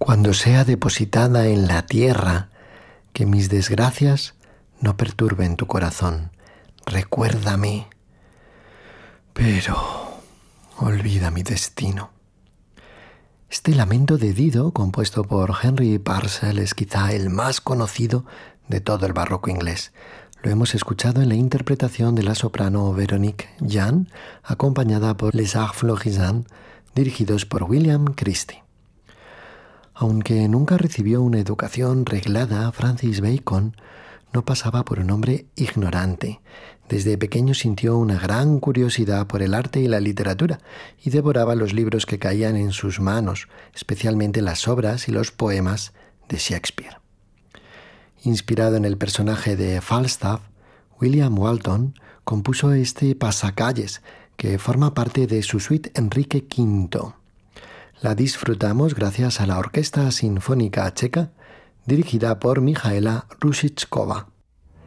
Cuando sea depositada en la tierra, que mis desgracias no perturben tu corazón. Recuérdame, pero olvida mi destino. Este lamento de Dido, compuesto por Henry Purcell, es quizá el más conocido de todo el barroco inglés. Lo hemos escuchado en la interpretación de la soprano Véronique Jean, acompañada por Les Arts Florissants, dirigidos por William Christie. Aunque nunca recibió una educación reglada, Francis Bacon no pasaba por un hombre ignorante. Desde pequeño sintió una gran curiosidad por el arte y la literatura y devoraba los libros que caían en sus manos, especialmente las obras y los poemas de Shakespeare. Inspirado en el personaje de Falstaff, William Walton compuso este pasacalles que forma parte de su suite Enrique V. La disfrutamos gracias a la Orquesta Sinfónica Checa, dirigida por Mijaela Rusičková.